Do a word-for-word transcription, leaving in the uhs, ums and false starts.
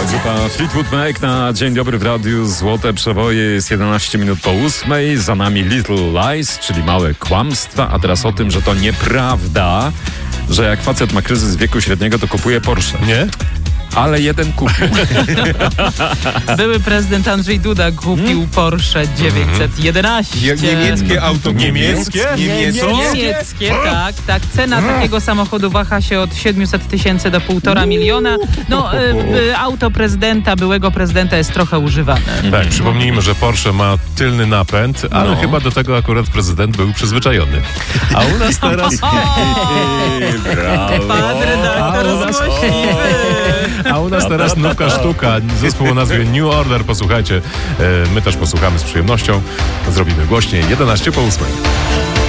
Grupa Fleetwood Mac na Dzień Dobry w Radiu. Złote przeboje, jest jedenaście minut po ósmej. Za nami Little Lies, czyli małe kłamstwa. A teraz o tym, że to nieprawda, że jak facet ma kryzys wieku średniego, to kupuje Porsche. Nie? Ale jeden kupił. Były prezydent Andrzej Duda kupił hmm? Porsche dziewięćset jedenaście. Niemieckie auto. Niemieckie? Niemieckie, Niemieckie tak, tak. Cena takiego samochodu waha się od siedemset tysięcy do półtora miliona. No, y, y, auto prezydenta, byłego prezydenta jest trochę używane. Tak, przypomnijmy, że Porsche ma tylny napęd, ale no. chyba do tego akurat prezydent był przyzwyczajony. A u nas teraz... Pan redaktor złośliwy. A u nas teraz nówka sztuka, zespół o nazwie New Order. Posłuchajcie, my też posłuchamy z przyjemnością. Zrobimy głośniej, jedenaście po ósmej.